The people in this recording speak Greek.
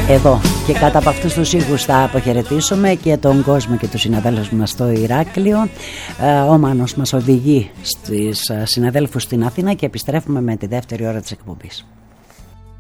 Εδώ και κάτω από αυτούς τους ήχους θα αποχαιρετήσουμε και τον κόσμο και τους συναδέλφους μας στο Ηράκλειο. Ο Μάνος μας οδηγεί στις συναδέλφους στην Αθήνα και επιστρέφουμε με τη δεύτερη ώρα της εκπομπής.